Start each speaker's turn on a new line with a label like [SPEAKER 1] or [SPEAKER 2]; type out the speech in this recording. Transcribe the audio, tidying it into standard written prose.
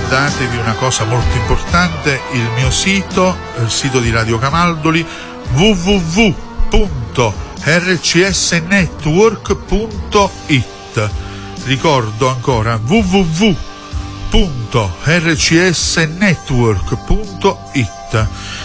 [SPEAKER 1] ricordatevi una cosa molto importante: il mio sito, il sito di Radio Camaldoli, www.rcsnetwork.it. ricordo ancora www.rcsnetwork.it.